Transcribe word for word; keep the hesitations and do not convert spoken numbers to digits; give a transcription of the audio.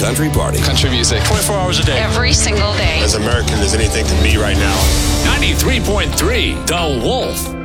country party. Country music. twenty-four hours a day. Every single day. As American as anything to me right now. ninety-three point three, The Wolf.